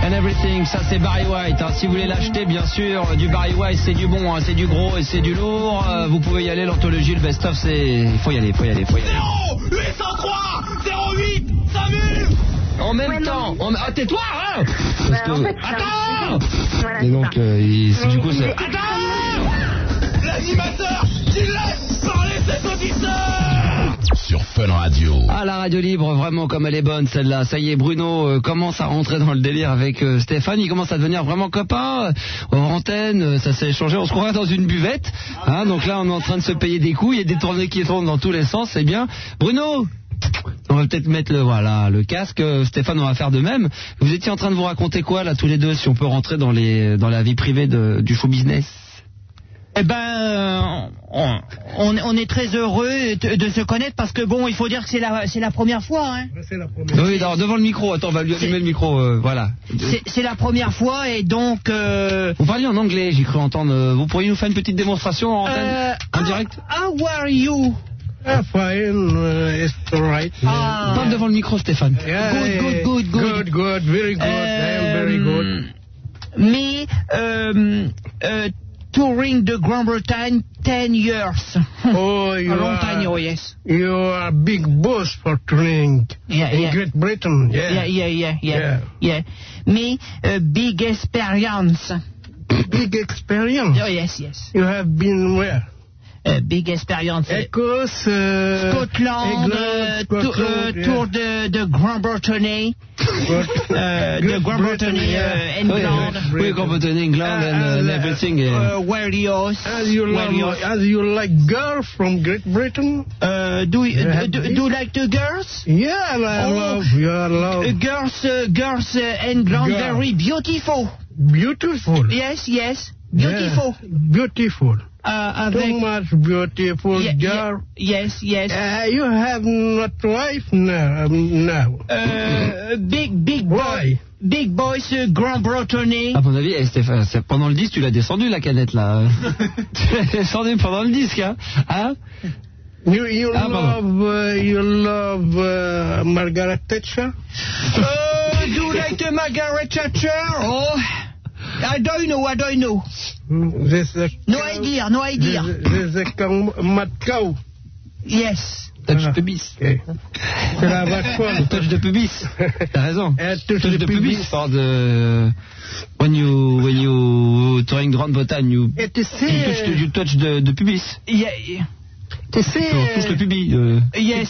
and Everything, ça c'est Barry White. Hein. Si vous voulez l'acheter, bien sûr, du Barry White, c'est du bon, hein. C'est du gros et c'est du lourd. Vous pouvez y aller, l'anthologie, le best-of, c'est... Il faut y aller. 0 803 08 5000. En même temps, Ah, tais-toi, hein. Parce que... En fait, Attends. Voilà, Et donc, du coup, c'est... Attends, l'animateur qui laisse parler ses auditeurs. Sur Fun Radio. Ah, la radio libre, vraiment comme elle est bonne celle-là. Ça y est, Bruno commence à rentrer dans le délire avec Stéphane. Il commence à devenir vraiment copain. Hors antenne, ça s'est échangé. On se croirait dans une buvette. Hein, donc là, on est en train de se payer des coups. Il y a des tournées qui tournent dans tous les sens. C'est bien. Bruno, on va peut-être mettre le casque. Stéphane, on va faire de même. Vous étiez en train de vous raconter quoi là tous les deux, si on peut rentrer dans la vie privée du show business? Eh ben, on est très heureux de se connaître parce que bon, il faut dire que c'est la première fois, hein. C'est la première. Oui, alors, devant le micro. Attends, on va lui allumer le micro. Voilà. C'est la première fois et donc. Vous parliez en anglais, j'ai cru entendre. Vous pourriez nous faire une petite démonstration en antenne, en direct? How are you? Fine, it's alright. Parle devant le micro, Stéphane. Yeah, Good. Good, very good. I am very good. Me, touring the Grande-Bretagne 10 years. Oh, A long time, oh yes. You are a big boss for touring in Great Britain. Yeah. Me, big experience. Big experience. Oh yes. You have been where? Big experience. Écosse, Scotland, tour de Grande-Bretagne. De Grande-Bretagne, England. Oui, Grande-Bretagne, England, and everything. Wales. As you like girls from Great Britain? Do you like the girls? Yeah, I love. Girls, England, very beautiful. Beautiful. Yes. Beautiful. Yeah, beautiful. Too much beautiful girl. Yes. You have not wife now. Big boy. Big boys, Grande-Bretagne. À mon avis, Stéphane, pendant le disque, tu l'as descendu la canette là. Tu l'as descendu pendant le disque, hein? You love Margaret Thatcher? Do you like the Margaret Thatcher? Oh, I don't know. No idea. There's a mad cow. Yes. Touch pubis. Okay. C'est la vache folle. Touch de pubis. T'as raison. Touch de pubis. For the when you touring Grande-Bretagne, you touch de pubis. Yeah. Tu touches le pubis. Yes.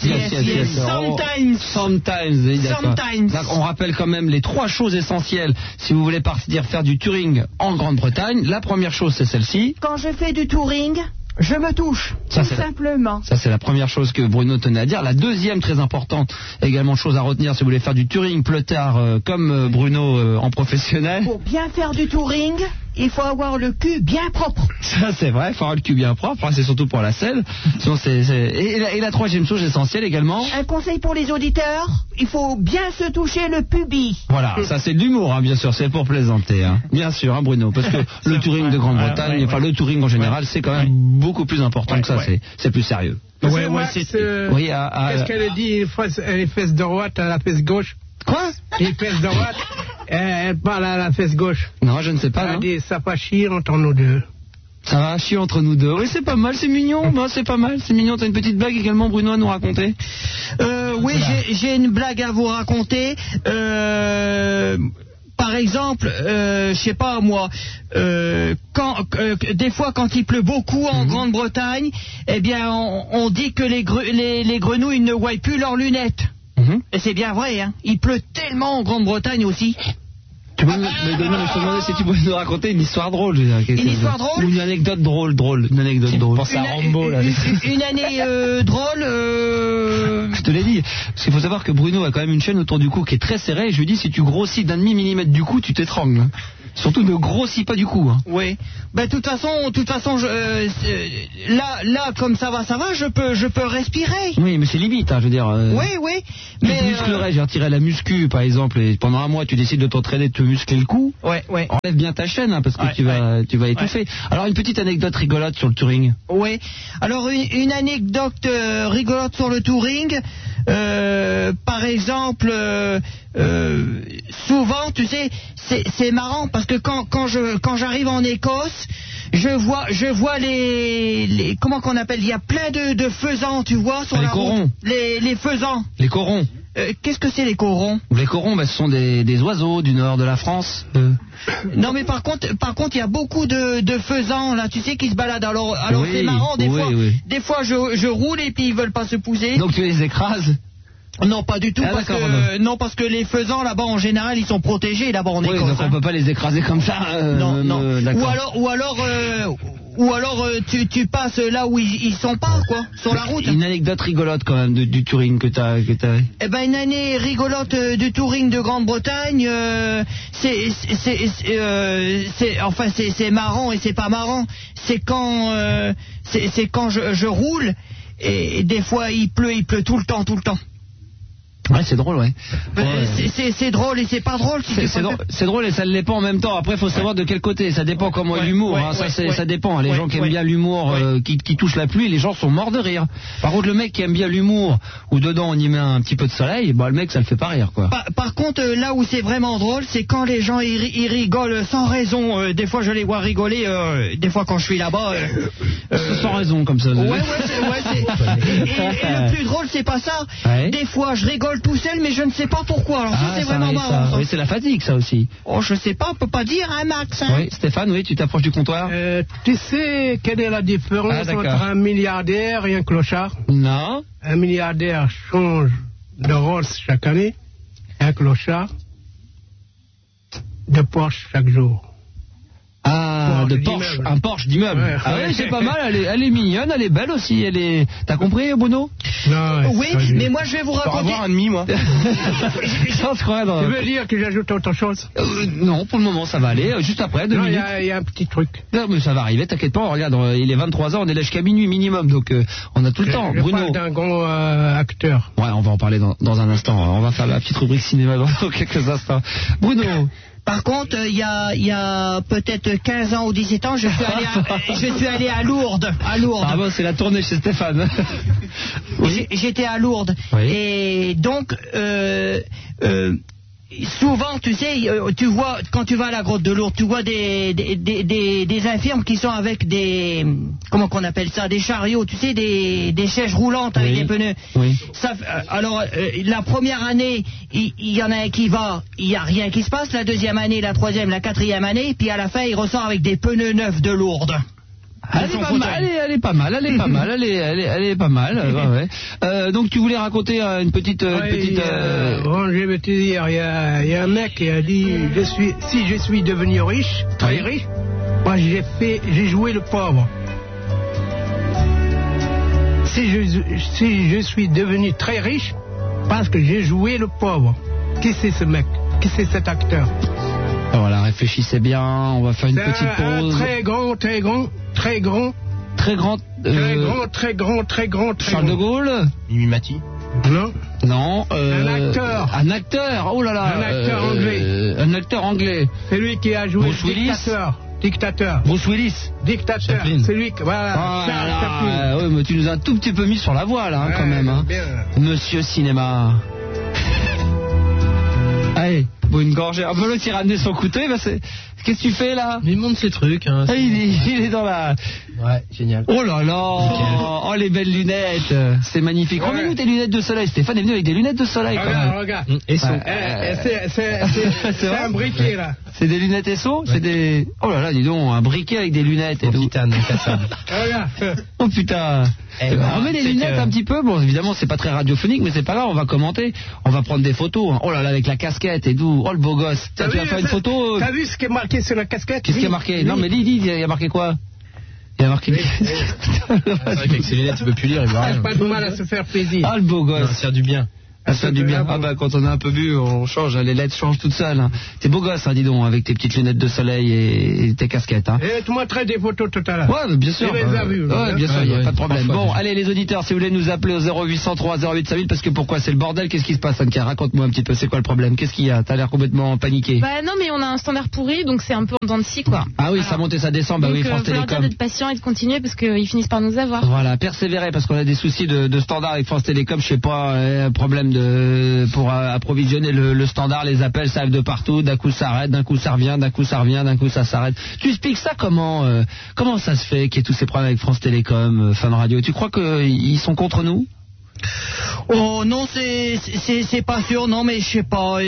Sometimes. Donc, on rappelle quand même les 3 choses essentielles si vous voulez partir faire du touring en Grande-Bretagne. La première chose, c'est celle-ci. Quand je fais du touring, je me touche, tout simplement. Ça, c'est la première chose que Bruno tenait à dire. La deuxième, très importante, également chose à retenir si vous voulez faire du touring pleutard comme Bruno en professionnel. Pour bien faire du touring, il faut avoir le cul bien propre. Ça, c'est vrai, il faut avoir le cul bien propre, c'est surtout pour la selle. Sinon, Et la troisième chose essentielle également. Un conseil pour les auditeurs, il faut bien se toucher le pubis. Voilà, ça c'est de l'humour, hein, bien sûr, c'est pour plaisanter. Hein. Bien sûr, hein, Bruno, parce que le touring de Grande-Bretagne, le touring en général, c'est quand même beaucoup plus important que ça, c'est plus sérieux. Qu'est-ce qu'elle a dit, les fesses droite à la fesse gauche? Quoi? Les fesses droite, elle parle à la fesse gauche. Non, je ne sais pas. Elle a dit, ça va chier entre nous deux. Ça va chier entre nous deux. Oui, c'est pas mal, c'est mignon. Bah, c'est pas mal, c'est mignon. T'as une petite blague également, Bruno, à nous raconter? Oui, j'ai une blague à vous raconter. Par exemple, je sais pas moi, des fois quand il pleut beaucoup en Grande-Bretagne, eh bien on dit que les grenouilles ne voient plus leurs lunettes. Et c'est bien vrai, hein. Il pleut tellement en Grande-Bretagne aussi. Tu peux me demander si tu peux nous raconter une histoire drôle. Une histoire drôle? Ou une anecdote drôle. Une anecdote drôle. Pense à Rambo, là. Une année drôle. Je te l'ai dit. Parce qu'il faut savoir que Bruno a quand même une chaîne autour du cou qui est très serrée. Et je lui dis, si tu grossis d'1,5 millimètre du cou, tu t'étrangles. Surtout ne grossis pas du cou. Hein. Oui. Ben de toute façon, là comme ça va, je peux respirer. Oui, mais c'est limite, hein, je veux dire. Oui. Tu te musclerais, j'ai retiré la muscu, par exemple, et pendant un mois tu décides de t'entraîner, de te muscler le cou. Ouais. Enlève bien ta chaîne, hein, parce que tu vas étouffer. Alors une petite anecdote rigolote sur le touring. Oui. Alors une anecdote rigolote sur le touring. par exemple, souvent, tu sais, c'est marrant parce que quand j'arrive en Écosse, je vois les comment qu'on appelle, il y a plein de faisans, tu vois, sur la route. Les faisans. Les corons. Qu'est-ce que c'est les corons? Les corons, ce sont des oiseaux du nord de la France. Non, mais par contre, il y a beaucoup de faisans là, tu sais, qui se baladent. Alors oui, c'est marrant, des fois, je roule et puis ils veulent pas se pousser. Donc tu les écrases? Non, pas du tout, parce que les faisans là-bas en général ils sont protégés là-bas en Écosse. Donc on peut pas les écraser comme ça. Non. Ou alors tu passes là où ils sont pas, quoi, sur la route. Une anecdote rigolote quand même du touring que t'as. Eh ben, une année rigolote du touring de Grande-Bretagne, c'est marrant et c'est pas marrant. C'est quand je roule et des fois il pleut tout le temps. Ouais, c'est drôle, ouais. C'est drôle et c'est pas drôle. C'est drôle et ça ne l'est pas en même temps. Après, il faut savoir de quel côté. Ça dépend comment est l'humour. Ça dépend. Les gens qui aiment bien l'humour, qui touchent la pluie, les gens sont morts de rire. Par contre, le mec qui aime bien l'humour, où dedans on y met un petit peu de soleil, le mec, ça le fait pas rire, quoi. Par contre, là où c'est vraiment drôle, c'est quand les gens ils rigolent sans raison. Des fois, je les vois rigoler. Des fois, quand je suis là-bas. Sans raison, comme ça. Et le plus drôle, c'est pas ça. Des fois, je rigole tout seul, mais je ne sais pas pourquoi. Alors ça, c'est vraiment marrant. Oui, c'est la fatigue, ça aussi. Oh, je sais pas, on peut pas dire, hein, Max. Oui, Stéphane, oui, tu t'approches du comptoir. Tu sais quelle est la différence entre un milliardaire et un clochard? Non. Un milliardaire change de Rolls chaque année, et un clochard de Porsche chaque jour. Un Porsche d'immeuble. Oui, c'est pas mal, elle est mignonne, elle est belle aussi. T'as compris, Bruno? Non. Oui, mais moi je vais vous raconter. avoir un demi, moi. Tu veux dire que j'ajoute autre chose? Non, pour le moment ça va aller. Juste après, 2 minutes. Il y a un petit truc. Non, mais ça va arriver, t'inquiète pas. Regarde, il est 23h, on est là jusqu'à minuit minimum, donc on a tout le temps. Je Bruno. parle d'un grand acteur. Ouais, on va en parler dans un instant. On va faire la petite rubrique cinéma dans quelques instants. Bruno. Par contre, il y a peut-être 15 ans ou 17 ans, je suis allé à Lourdes. Ah bon, c'est la tournée chez Stéphane. Oui. J'étais à Lourdes. Oui. Et donc, souvent, tu sais, tu vois, quand tu vas à la grotte de Lourdes, tu vois des infirmes qui sont avec des, comment qu'on appelle ça, des chariots, tu sais, des chaises roulantes avec des pneus. Oui. Alors, la première année, il y en a un qui va, il n'y a rien qui se passe. La deuxième année, la troisième, la quatrième année, puis à la fin, il ressort avec des pneus neufs de Lourdes. Elle est pas mal. Ouais. Donc tu voulais raconter une petite. Bon, je vais te dire, il y a un mec qui a dit, si je suis devenu riche, très riche, moi j'ai joué le pauvre. Si je suis devenu très riche, parce que j'ai joué le pauvre. Qui c'est ce mec? Qui c'est cet acteur? Voilà, réfléchissez bien, on va faire une petite pause. Très grand. Charles de Gaulle. Mimi Mati. Non. Un acteur. Oh là là. Un acteur anglais. C'est lui qui a joué dictateur. Bruce Willis. Dictateur. C'est lui qui. Voilà. Oui, mais tu nous as un tout petit peu mis sur la voie là, quand même. Hein. Monsieur Cinéma. Allez. Bon, une gorgée. Un peu l'autre, il ramenait son couteau. Qu'est-ce que tu fais là? Il monte ses trucs. Hein, il est dans la. Ouais, génial. Oh là là. Oh, les belles lunettes. C'est magnifique. Remets-nous tes lunettes de soleil. Stéphane est venu avec des lunettes de soleil. Regarde. Et c'est un briquet là. C'est des lunettes SO? C'est des. Oh là là, dis donc, un briquet avec des lunettes et tout. Titane, incassable. Regarde. Oh putain. Remets les lunettes un petit peu. Bon, évidemment, c'est pas très radiophonique, mais c'est pas grave. On va commenter. On va prendre des photos. Oh là là, avec la casquette et tout. Oh le beau gosse. Tu vas faire une photo. T'as vu ce qui est marqué sur la casquette? Qu'est-ce qui est marqué? Non, mais dis, il y a marqué quoi? Il y a marqué. C'est vrai qu'avec ses lunettes, il peut plus lire, il voit rien. Pas de mal à se faire plaisir. Ah, le beau gosse. Ça faire du bien. Ça fait du bien. Ah bah quand on a un peu bu, on change, les lettres changent toutes seules. Hein. T'es beau gosse, hein, dis donc, avec tes petites lunettes de soleil et tes casquettes. Hein. Et tu montreras des photos tout à l'heure. Ouais, bien sûr. Ouais, bien sûr, il n'y a pas de problème. Parfois, bon, allez les auditeurs, si vous voulez nous appeler au 0803 08 5000, parce que pourquoi c'est le bordel, qu'est-ce qui se passe, Anka? Raconte-moi un petit peu, c'est quoi le problème? Qu'est-ce qu'il y a? T'as l'air complètement paniqué. Bah non, mais on a un standard pourri, donc c'est un peu en dents de scie, quoi. Ah oui, ça monte et ça descend, bah donc, oui, France faut leur dire Télécom. d'être patient et de continuer parce qu'ils finissent par nous avoir. Voilà, persévérer parce qu'on a des soucis de standard avec France Télécom, je sais pas, un problème pour approvisionner le standard, les appels ça arrive de partout, d'un coup ça arrête, d'un coup ça revient, d'un coup ça revient, d'un coup ça s'arrête. Tu expliques ça comment ça se fait qu'il y ait tous ces problèmes avec France Télécom, Fun Radio? Tu crois qu'ils sont contre nous? Oh non, c'est pas sûr, non, mais je sais pas.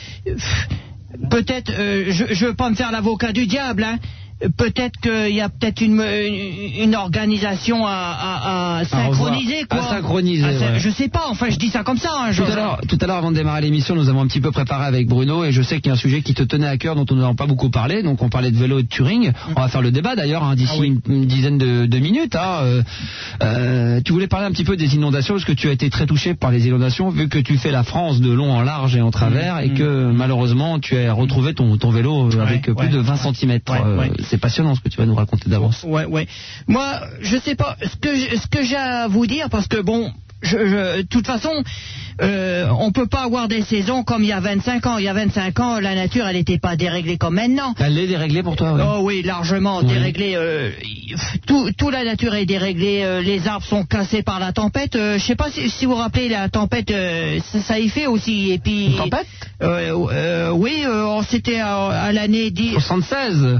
Peut-être, je veux pas me faire l'avocat du diable, hein. Peut-être qu'il y a peut-être une organisation à synchroniser, quoi. À synchroniser, ouais. Je sais pas, enfin je dis ça comme ça. Hein, tout à l'heure, avant de démarrer l'émission, nous avons un petit peu préparé avec Bruno et je sais qu'il y a un sujet qui te tenait à cœur dont nous n'avons pas beaucoup parlé. Donc on parlait de vélo et de touring. On va faire le débat d'ailleurs hein, d'ici une dizaine de minutes. Hein. Tu voulais parler un petit peu des inondations parce que tu as été très touché par les inondations vu que tu fais la France de long en large et en travers et que malheureusement tu as retrouvé ton vélo avec plus de 20 cm. C'est passionnant ce que tu vas nous raconter d'avance. Ouais. Moi, je sais pas ce que j'ai à vous dire parce que bon, de toute façon, on peut pas avoir des saisons comme il y a 25 ans. Il y a 25 ans, la nature, elle n'était pas déréglée comme maintenant. Elle est déréglée pour toi, oui. Oh oui, largement déréglée. Tout la nature est déréglée. Les arbres sont cassés par la tempête. Je sais pas si vous vous rappelez la tempête, ça y fait aussi. Et puis. Une tempête oui, c'était à l'année 76.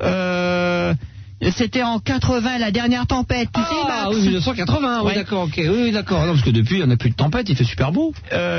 C'était en 80 la dernière tempête, tu sais, Max. Ah oui, 1980, oui, d'accord, ok, oui, d'accord. Non, parce que depuis, il n'y en a plus de tempête, il fait super beau.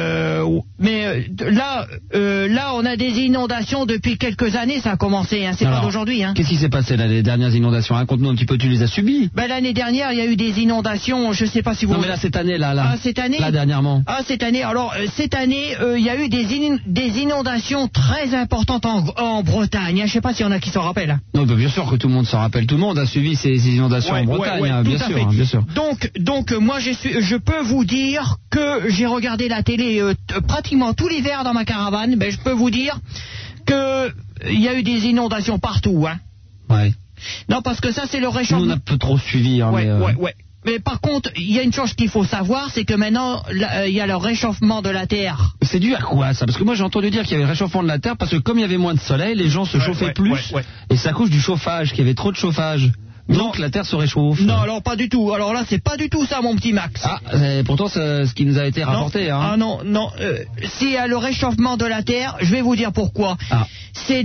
Mais là, on a des inondations depuis quelques années, ça a commencé, hein, c'est pas d'aujourd'hui. Hein. Qu'est-ce qui s'est passé là, les dernières inondations? Raconte-nous un petit peu, tu les as subies? Ben, l'année dernière, il y a eu des inondations, je sais pas si vous... Non, mais là, cette année, là. Ah, cette année? Là, dernièrement. Ah, cette année, alors, cette année, il y a eu des inondations très importantes en Bretagne, hein. Je sais pas s'il y en a qui s'en rappellent. Hein. Non, bah, bien sûr que tout le monde s'en rappelle. Tout le monde a suivi ces inondations en Bretagne, hein, bien sûr. Donc, moi, je peux vous dire que j'ai regardé la télé pratiquement tout l'hiver dans ma caravane. Ben, je peux vous dire que il y a eu des inondations partout, hein. Ouais. Non, parce que ça, c'est le réchauffement. Nous, on a peu trop suivi, hein. Ouais. Mais par contre, il y a une chose qu'il faut savoir, c'est que maintenant, il y a le réchauffement de la Terre. C'est dû à quoi ça? Parce que moi j'ai entendu dire qu'il y avait le réchauffement de la Terre parce que comme il y avait moins de soleil, les gens se chauffaient plus. Et c'est à cause du chauffage, qu'il y avait trop de chauffage. Donc la Terre se réchauffe. Non, alors pas du tout. Alors là, c'est pas du tout ça, mon petit Max. Ah, pourtant c'est ce qui nous a été rapporté. Hein. Ah non. S'il y a le réchauffement de la Terre, je vais vous dire pourquoi. Ah. C'est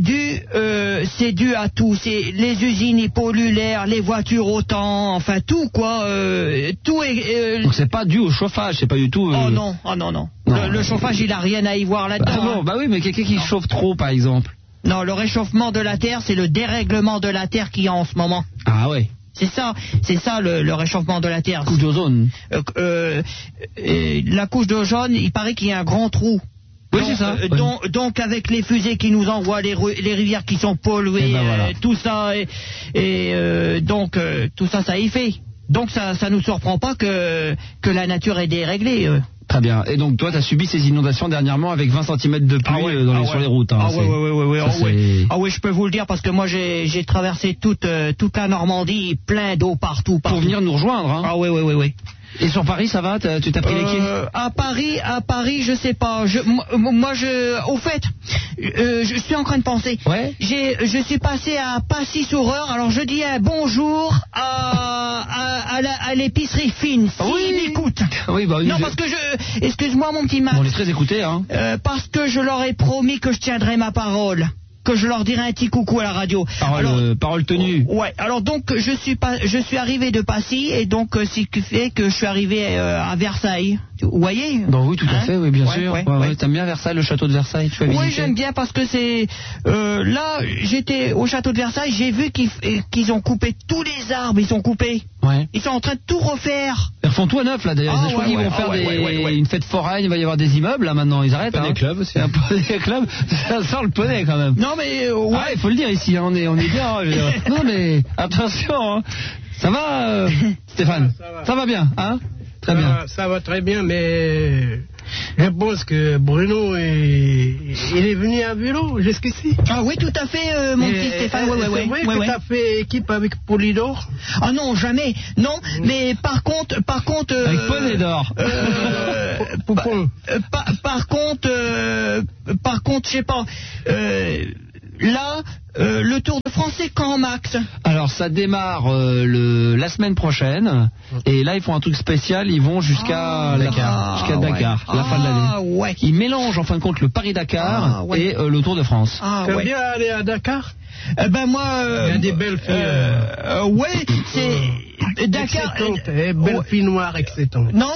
dû à tout. C'est les usines, ils polluent l'air, les voitures autant, enfin tout quoi. Tout est. Donc c'est pas dû au chauffage, c'est pas du tout. Oh non. Le chauffage, il a rien à y voir là-dedans. Ah bon, bah oui, mais quelqu'un qui chauffe trop, par exemple. Non, le réchauffement de la Terre, c'est le dérèglement de la Terre qu'il y a en ce moment. Ah ouais. C'est ça le réchauffement de la Terre. Couche d'ozone. La couche d'ozone, il paraît qu'il y a un grand trou. Oui, c'est ça. Donc avec les fusées qui nous envoient, les rivières qui sont polluées, voilà. Tout ça, donc tout ça, ça y fait. Donc ça nous surprend pas que la nature est déréglée. Très bien. Et donc toi, tu as subi ces inondations dernièrement avec 20 cm de pluie sur les routes. Hein, oui, je peux vous le dire parce que moi j'ai traversé toute la Normandie, plein d'eau partout. Pour venir nous rejoindre. Hein. Ah oui. Et sur Paris, ça va? Tu t'as pris les pieds? À Paris, je sais pas. Au fait, je suis en train de penser. Ouais. Je suis passé à Passy-sur-Eure. Alors je dis un bonjour à l'épicerie fine. S'ils m'écoutent. Oui, bah oui. Non, parce que excuse-moi mon petit Max. On est très écoutés, hein. Parce que je leur ai promis que je tiendrai ma parole. Que je leur dirai un petit coucou à la radio. Parole tenue. Ouais. Alors donc je suis arrivé de Passy et donc ce qui fait que je suis arrivé à Versailles. Vous voyez? Bah oui, tout à fait, oui, bien sûr. T'aimes bien Versailles, le château de Versailles? Tu as visité? Oui, j'aime bien parce que c'est là j'étais au château de Versailles, j'ai vu qu'ils ont coupé tous les arbres, ils sont coupés. Ouais. Ils sont en train de tout refaire. Ils refont tout à neuf là d'ailleurs. Je crois qu'ils vont faire une fête foraine, il va y avoir des immeubles là maintenant, ils arrêtent. Poney Club aussi. Un poney club, ça sent le poney quand même. Non mais il faut le dire ici, hein, on est bien. Non mais attention, hein. Ça va Stéphane? Ça va bien, hein? Très bien. Ça va très bien, mais Je pense que Bruno il est venu à vélo jusqu'ici. Ah oui, tout à fait, mon petit Stéphane. C'est vrai que t'as fait équipe avec Polydor? Ah non, jamais. Non, mais par contre. Avec Poney d'or. Poupon. Par contre, je sais pas. Là, le Tour de France, c'est quand, Max? Alors, ça démarre la semaine prochaine. Et là, ils font un truc spécial. Ils vont jusqu'à Dakar. Jusqu'à Dakar, la fin de l'année. Ouais. Ils mélangent, en fin de compte, le Paris-Dakar et le Tour de France. T'aimes bien aller à Dakar? Ben moi... Il y a des belles filles. ouais, c'est... Dakar... belles filles noires excitantes. Non,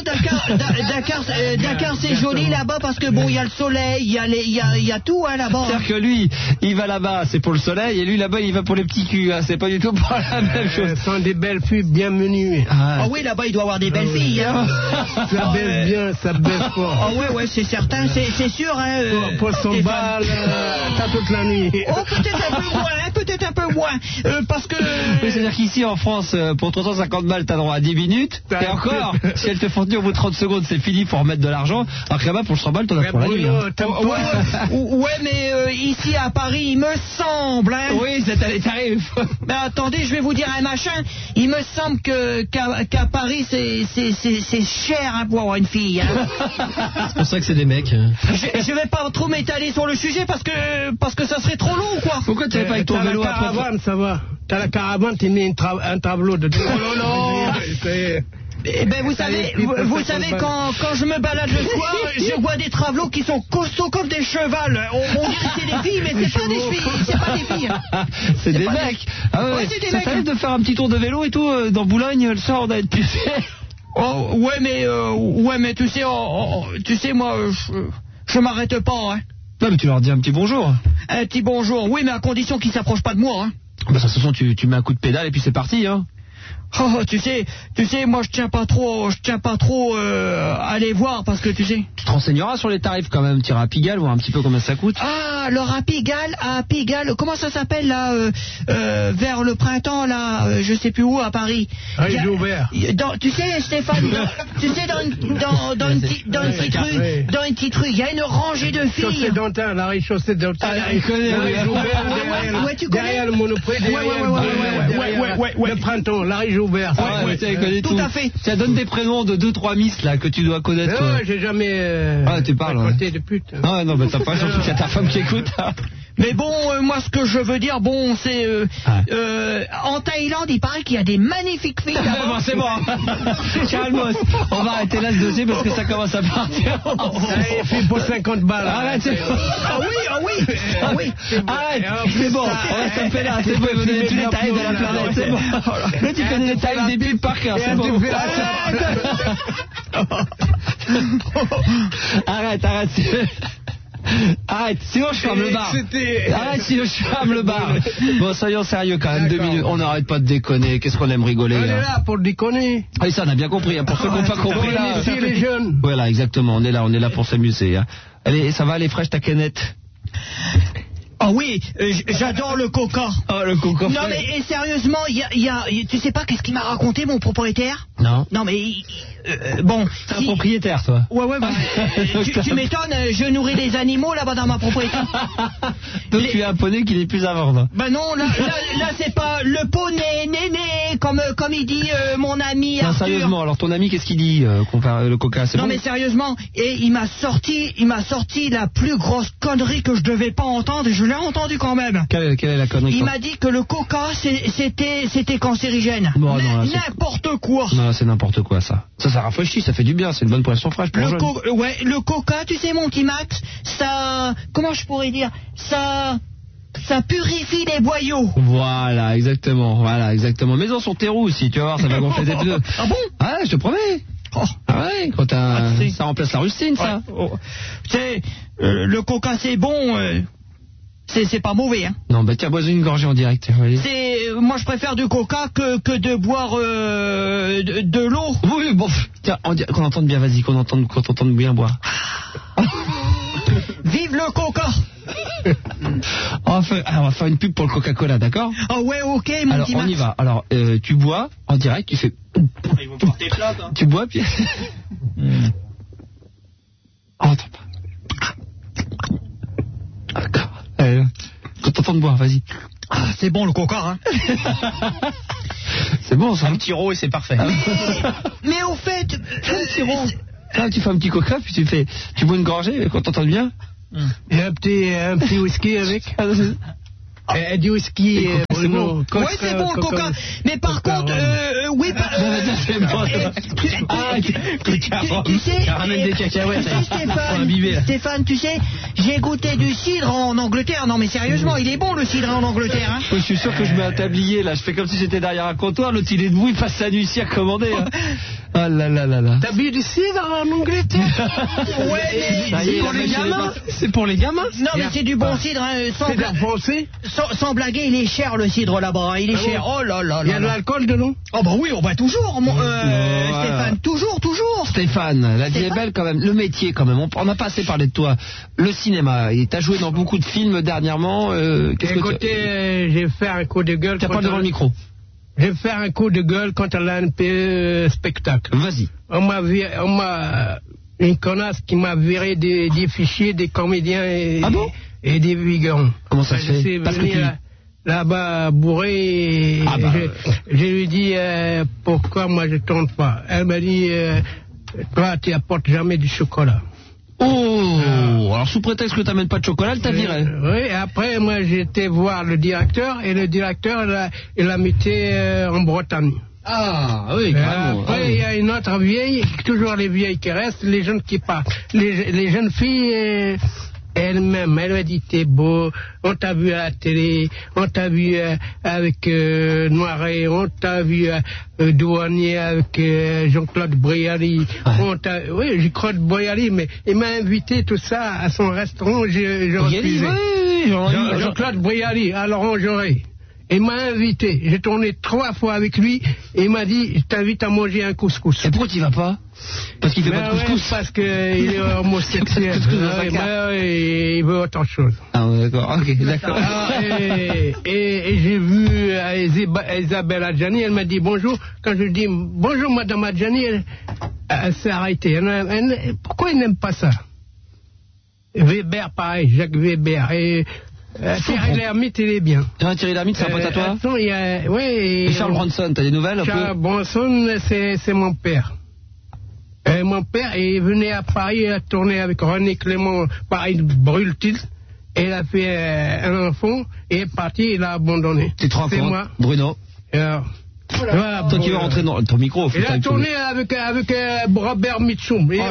Dakar, c'est joli là-bas parce que bon, il y a le soleil, il y a tout là-bas. C'est-à-dire que lui, il va là-bas, c'est pour le soleil, et lui là-bas, il va pour les petits culs. Hein. C'est pas du tout pour la même chose. Ce sont des belles filles bien menues. Ah oui, là-bas, il doit avoir des belles filles. Hein. Ça baisse bien, ça baisse fort. Ah ouais, c'est certain, c'est sûr. Hein, pour son bal, t'as toute la nuit. Oh, peut-être un peu moins, parce que... Oui, c'est-à-dire qu'ici, en France, pour 350 balles, t'as droit à 10 minutes, et encore, si elles te font tenir au bout de 30 secondes, c'est fini, faut remettre de l'argent, alors que là-bas, pour 100 balles, t'en as pour la nuit. Hein. Ouais, mais ici, à Paris, il me semble... Hein, oui, c'est à tarif. Mais attendez, je vais vous dire un machin, il me semble qu'à Paris, c'est cher hein, pour avoir une fille. Hein. C'est pour ça que c'est des mecs. Je vais pas trop m'étaler sur le sujet parce que ça serait trop long, quoi. Pourquoi tu n'avais pas avec ton vélo à caravane, ça va. T'as la caravane, t'es mis un tableau de... Oh non. Eh ben vous savez quand je me balade le soir, je vois des travelots qui sont costauds comme des chevals. On dirait que c'est des filles, mais c'est pas des filles. C'est pas des filles. C'est des mecs. Ah ouais, c'est des ça mecs. t'arrive de faire un petit tour de vélo et tout dans Boulogne le soir on doit être pucé. Oh ouais mais tu sais moi je m'arrête pas hein. Non mais tu leur dis un petit bonjour. Un petit bonjour, oui mais à condition qu'ils s'approchent pas de moi hein. Bah de toute façon tu mets un coup de pédale et puis c'est parti hein. Oh, tu sais, moi je tiens pas trop à les voir parce que tu sais. Tu te renseigneras sur les tarifs quand même, tu iras à Pigalle, voir un petit peu combien ça coûte. Ah, alors à Pigalle, comment ça s'appelle là, vers le printemps là, je sais plus où à Paris. J'ai ouvert. Tu sais Stéphane, dans une petite rue, il y a une rangée de filles. Chaussée d'Antin, la rue chaussée d'Antin. Il connaît. Ouais, tu connais. Derrière le Monoprix, le printemps, la rue ouvert. Tout à fait. Ça donne des prénoms de 2-3 miss là que tu dois connaître. J'ai jamais tu parles, raconté de pute. Ah non, mais t'as pas surtout qu'il y a ta femme qui écoute. Mais bon, moi ce que je veux dire, bon, c'est en Thaïlande, il paraît qu'il y a des magnifiques filles. Bon, c'est bon. Calmos. On va arrêter là ce dossier parce que ça commence à partir. Ça fait pour 50 balles. Arrête, c'est bon. Ah oui. Arrête, c'est bon. On va se taper là. C'est bon, vous donnez tous les tarifs de la planète. C'est bon. Là, tu connais les tarifs des pubs par cœur. C'est bon. Arrête. Arrête, sinon je ferme le bar. Arrête, sinon je ferme le bar. Bon, soyons sérieux quand même, 2 minutes. On n'arrête pas de déconner. Qu'est-ce qu'on aime rigoler. On est là pour déconner. Ah, ça, on a bien compris. Hein. Pour ceux qui n'ont pas compris, là. C'est les jeunes. Voilà, exactement. On est là pour s'amuser. Hein. Allez, ça va, elle est fraîche ta canette. Ah oui, j'adore le coca. Oh, le coca. Non mais et sérieusement, tu sais pas qu'est-ce qu'il m'a raconté mon propriétaire? Non, mais bon. T'es un propriétaire, toi. Ouais. Bah, tu m'étonnes, je nourris les animaux là-bas dans ma propriété. Donc tu es un poney qui n'est plus à vendre. Bah non, là c'est pas le poney néné comme il dit mon ami non, Arthur. Sérieusement, alors ton ami qu'est-ce qu'il dit le coca, c'est non bon? Mais sérieusement, et il m'a sorti la plus grosse connerie que je devais pas entendre, et je l'ai entendu quand même. Quelle est la connerie? Il m'a dit que le coca c'était cancérigène. Bon, n'importe quoi. Non, c'est n'importe quoi ça. Ça rafraîchit, ça fait du bien, c'est une bonne poisson fraîche pour le coca, tu sais mon petit Max, ça, comment je pourrais dire, ça purifie les boyaux. Voilà, exactement. Mais dans son terreau aussi, tu vas voir, ça va gonfler tes pneus. Ah bon? Ah, je te promets. Oh. Ah ouais, quand ça remplace la rustine, ça. Ouais. Tu sais, le coca c'est bon, c'est pas mauvais, hein. Non, bah tiens, bois une gorgée en direct. Moi je préfère du coca que de boire de l'eau. Oui, bon, tiens, qu'on entende bien, vas-y, qu'on entende bien boire. Vive le coca. On va faire une pub pour le Coca-Cola, d'accord? Ah ouais, ok, mon alors, petit Max. On y va. Alors, tu bois en direct, tu fais... Ils vont porter plainte, hein. Tu bois, puis... Oh, attends pas. D'accord. Allez, quand t'entends de boire, vas-y. Ah, c'est bon le coca, hein. C'est bon, ça. Un petit rot et c'est parfait. Mais au fait... Tu fais un petit coca, puis tu bois une gorgée, quand t'entends bien. Et un petit whisky avec. Du whisky. c'est bon. Oui, c'est bon le coca. Mais par contre, oui. Tu sais, ramène des cacahuètes. Stéphane, tu sais, j'ai goûté du cidre en Angleterre. Non mais sérieusement, il est bon le cidre en Angleterre. Hein. Je suis sûr que je mets un tablier là. Je fais comme si j'étais derrière un comptoir. L'autre il est debout, il passe sa nuit ici à commander. Hein. Ah là là là là. T'as bu du cidre en Angleterre? Ouais, mais c'est pour les gamins. C'est pour les gamins. Non mais c'est du bon cidre. Sans blaguer, il est cher le cidre là-bas. Il est cher. Oh là là là. Il y a de l'alcool dedans? Oh bah oui, on boit toujours. Stéphane, toujours. Stéphane, la vie est belle quand même. Le métier quand même. On n'a pas assez parlé de toi. Le cinéma. T'as joué dans beaucoup de films dernièrement. Écoutez, j'ai fait un coup de gueule. T'as pas devant le micro. J'ai fait un coup de gueule contre l'ANP spectacle. Vas-y. On m'a une connasse qui m'a viré des fichiers des comédiens et des vigorons. Comment ça se fait? Parce que là-bas bourré. Je lui dis pourquoi moi je tourne pas. Elle m'a dit toi tu apportes jamais du chocolat. Oh, alors sous prétexte que t'amènes pas de chocolat, elle t'a viré. Oui, après moi j'ai été voir le directeur et le directeur il l'a muté en Bretagne. Ah oui, carrément. Après il y a une autre vieille, toujours les vieilles qui restent, les jeunes qui partent. Les jeunes filles elle-même, elle m'a dit t'es beau, on t'a vu à la télé, on t'a vu avec Noiret, on t'a vu douanier avec Jean-Claude Brialy. Oui, j'ai Claude Brialy, mais il m'a invité tout ça à son restaurant, j'ai refusé. Jean-Claude Brialy, à l'Orangerie. Il m'a invité, j'ai tourné 3 fois avec lui et il m'a dit je t'invite à manger un couscous. Et pourquoi tu vas pas? Parce qu'il fait pas de couscous. Parce qu'il est homosexuel. Il veut autre chose. Ah d'accord, ok, d'accord. Et j'ai vu Isabelle Adjani, elle m'a dit bonjour. Quand je lui dis bonjour madame Adjani, elle s'est arrêtée. Pourquoi il n'aime pas ça? Weber pareil, Jacques Weber. Thierry Lhermitte, il est bien. Thierry Lhermitte, c'est un pote à toi? Oui. Et Charles Bronson, t'as des nouvelles un peu? Charles Bronson, c'est mon père. Mon père, il venait à Paris, il a tourné avec René Clément, Paris brûle-t-il. Et il a fait un enfant, et est parti, il a abandonné. C'est moi. Bruno. Voilà, toi qui veux rentrer dans ton micro. Il a tourné avec Robert Mitchum. Et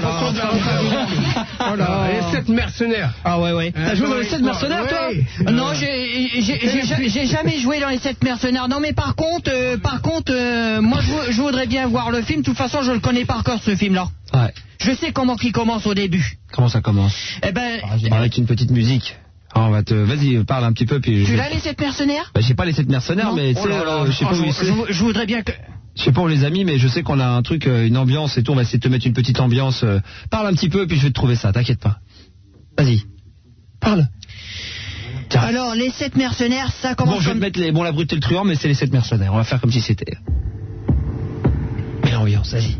les 7 mercenaires. Ah ouais. T'as joué dans les 7 mercenaires, toi? Non, j'ai jamais joué dans les 7 mercenaires. Non, mais par contre, moi je voudrais bien voir le film. De toute façon, je le connais par cœur, ce film-là. Ouais. Je sais comment il commence au début. Comment ça commence? Eh ben. Avec une petite musique. Alors, vas-y, parle un petit peu. Puis tu l'as les 7 mercenaires? J'ai pas les 7 mercenaires, mais tu sais, je sais pas où ils sont. Je voudrais bien que. Je sais pas où les amis, mais je sais qu'on a un truc, une ambiance et tout. On va essayer de te mettre une petite ambiance. Parle un petit peu, puis je vais te trouver ça. T'inquiète pas. Vas-y. Parle. Tiens. Alors, les 7 mercenaires, ça commence. Bon, je vais te mettre la brute et le truand, mais c'est les 7 mercenaires. On va faire comme si c'était. Mais l'ambiance, vas-y.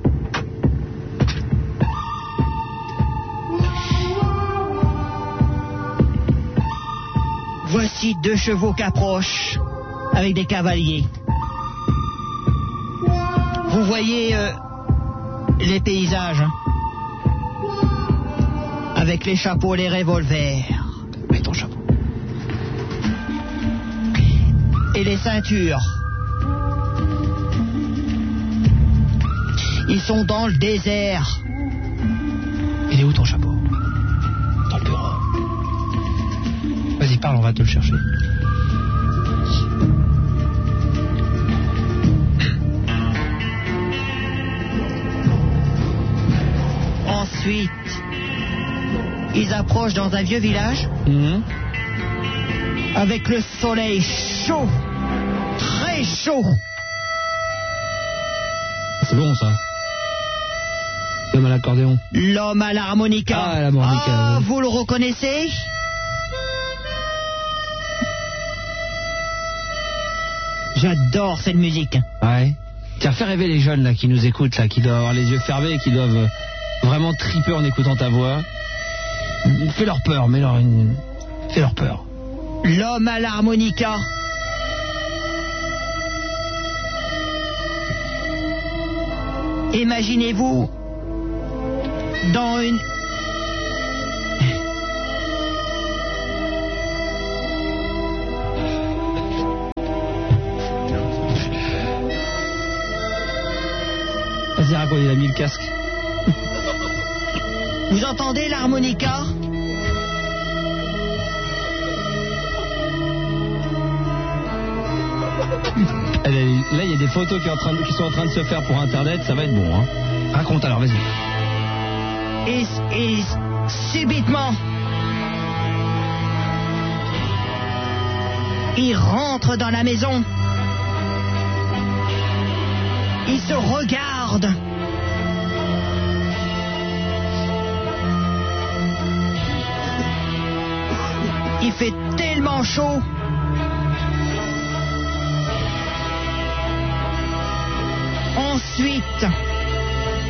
Voici 2 chevaux qui approchent avec des cavaliers. Vous voyez les paysages, hein, avec les chapeaux, les revolvers. Mets ton chapeau. Et les ceintures. Ils sont dans le désert. Il est où ton chapeau? Dans le bureau. Vas-y, parle, on va te le chercher. Ensuite, ils approchent dans un vieux village avec le soleil chaud, très chaud. C'est bon ça. L'homme à l'accordéon. L'homme à l'harmonica. Ah, l'harmonica. Vous le reconnaissez? J'adore cette musique. Ouais. Tiens, fais rêver les jeunes là qui nous écoutent là, qui doivent avoir les yeux fermés, qui doivent vraiment triper en écoutant ta voix. Fais-leur peur, fais-leur peur. L'homme à l'harmonica. Imaginez-vous dans une... Vas-y, raconte, il a mis le casque. Vous entendez l'harmonica? Là, il y a des photos qui sont en train de se faire pour Internet, ça va être bon. Hein. Raconte alors, vas-y. Et subitement, il rentre dans la maison. Il se regarde. Il fait tellement chaud. Ensuite,